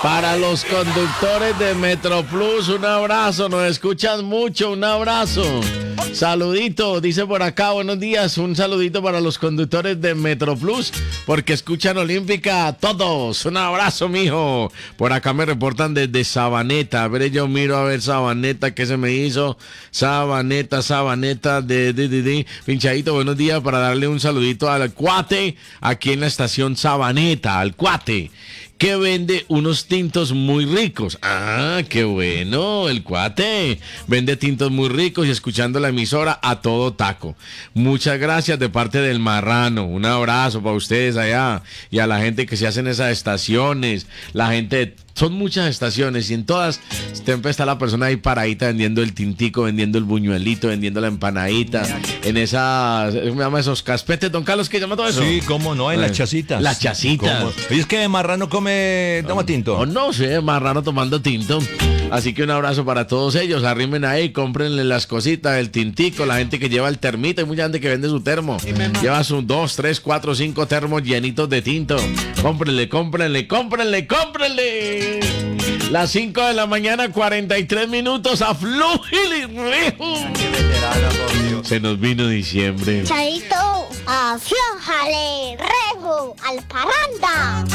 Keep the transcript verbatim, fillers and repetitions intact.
Para los conductores de Metroplus, un abrazo, nos escuchan mucho, un abrazo. Saludito, dice por acá, buenos días, un saludito para los conductores de Metroplus, porque escuchan Olímpica a todos. Un abrazo, mijo. Por acá me reportan desde Sabaneta. A ver, yo miro a ver Sabaneta, ¿qué se me hizo? Sabaneta, Sabaneta, de, de, de, de. Pinchadito, buenos días, para darle un saludito al cuate, aquí en la estación Sabaneta, al cuate, que vende unos tintos muy ricos. Ah, qué bueno, el cuate vende tintos muy ricos y escuchando la emisora a todo taco. Muchas gracias de parte del Marrano. Un abrazo para ustedes allá y a la gente que se hacen esas estaciones. La gente, son muchas estaciones y en todas siempre está la persona ahí paradita vendiendo el tintico, vendiendo el buñuelito, vendiendo la empanadita. En esas, ¿me llama esos caspetes, don Carlos? ¿Qué llama todo eso? Sí, cómo no, en las chasitas. Las chasitas. ¿Cómo? Y es que Marrano come, toma tinto. Oh, no sé, Marrano tomando tinto. Así que un abrazo para todos ellos. Arrimen ahí, cómprenle las cositas, el tintico, la gente que lleva el termito. Hay mucha gente que vende su termo. Lleva sus dos, tres, cuatro, cinco termos llenitos de tinto. Cómprenle, cómprenle, cómprenle, cómprenle. Las cinco de la mañana, cuarenta y tres minutos. Aflújale, rejo. Se nos vino diciembre. Chaito, aflójale, rejo, al parranda.